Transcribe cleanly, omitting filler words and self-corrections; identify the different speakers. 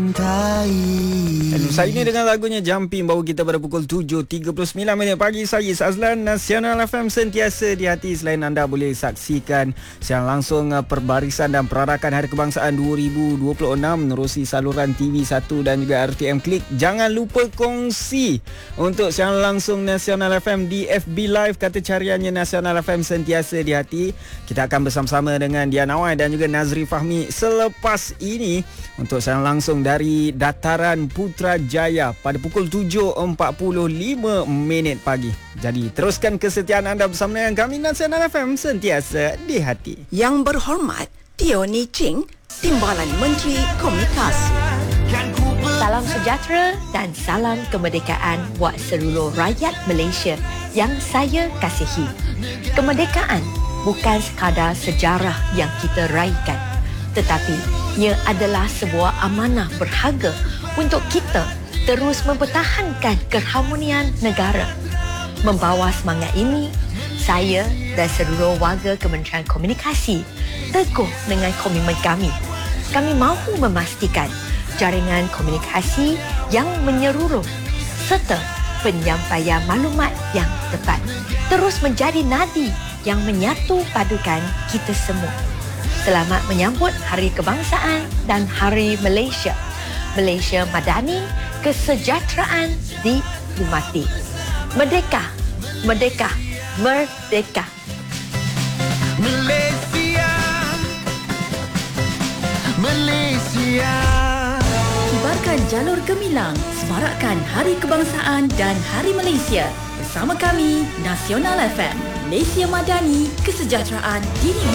Speaker 1: Dan usai ini dengan lagunya Jumping bawa kita pada pukul 7.39 pagi. Saya Azlan, Nasional FM sentiasa di hati. Selain anda boleh saksikan siaran langsung perbarisan dan perarakan Hari Kebangsaan 2026 menerusi saluran TV1 dan juga RTM Klik. Jangan lupa kongsi untuk siaran langsung Nasional FM di FB Live. Kata cariannya Nasional FM sentiasa di hati. Kita akan bersama-sama dengan Dian Awai dan juga Nazri Fahmi selepas ini untuk siaran langsung dari Dataran Putrajaya pada pukul 7.45 pagi. Jadi teruskan kesetiaan anda bersama dengan kami Nasional FM sentiasa di hati.
Speaker 2: Yang berhormat Teo Ni Ching, Timbalan Menteri Komunikasi.
Speaker 3: Salam sejahtera dan salam kemerdekaan buat seluruh rakyat Malaysia yang saya kasihi. Kemerdekaan bukan sekadar sejarah yang kita raikan, tetapi ia adalah sebuah amanah berharga untuk kita terus mempertahankan keharmonian negara. Membawa semangat ini, saya dan seluruh warga Kementerian Komunikasi teguh dengan komitmen kami. Kami mahu memastikan jaringan komunikasi yang menyeluruh serta penyampaian maklumat yang tepat terus menjadi nadi yang menyatu padukan kita semua. Selamat menyambut Hari Kebangsaan dan Hari Malaysia. Malaysia Madani, kesejahteraan dihormati. Merdeka, merdeka, merdeka.
Speaker 4: Malaysia, Malaysia.
Speaker 5: Kibarkan jalur gemilang, semarakkan Hari Kebangsaan dan Hari Malaysia. Bersama kami, Nasional FM, Malaysia Madani, kesejahteraan dini.